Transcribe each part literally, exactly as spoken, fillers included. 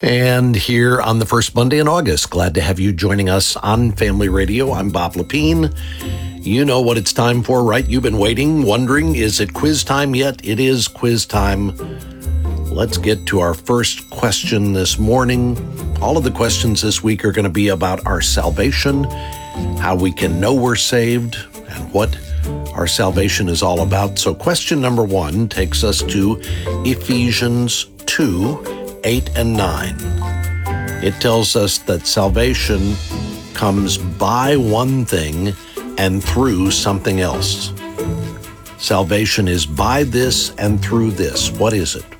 And here on the first Monday in August, glad to have you joining us on Family Radio. I'm Bob Lepine. You know what it's time for, right? You've been waiting, wondering, is it quiz time yet? It is quiz time. Let's get to our first question this morning. All of the questions this week are going to be about our salvation, how we can know we're saved, and what our salvation is all about. So question number one takes us to Ephesians two, eight and nine. It tells us that salvation comes by one thing and through something else. Salvation is by this and through this. What is it?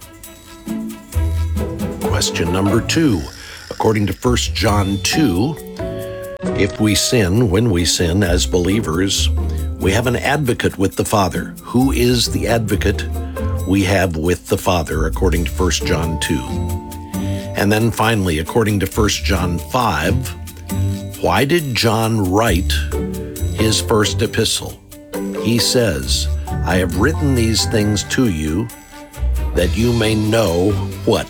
Question number two. According to First John two, if we sin, when we sin as believers, we have an advocate with the Father. Who is the advocate we have with the Father, according to First John two? And then finally, according to First John five, why did John write his first epistle? He says, I have written these things to you that you may know what?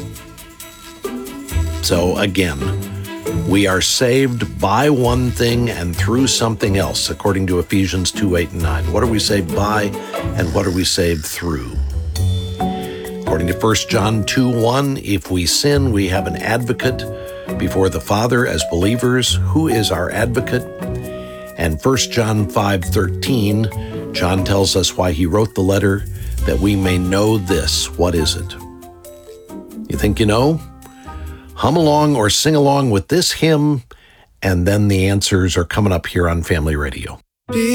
So again, we are saved by one thing and through something else, according to Ephesians two, eight, and nine. What are we saved by and what are we saved through? According to First John two, one, if we sin, we have an advocate before the Father as believers. Who is our advocate? And First John five, thirteen, John tells us why he wrote the letter, that we may know this. What is it? You think you know? Hum along or sing along with this hymn, and then the answers are coming up here on Family Radio.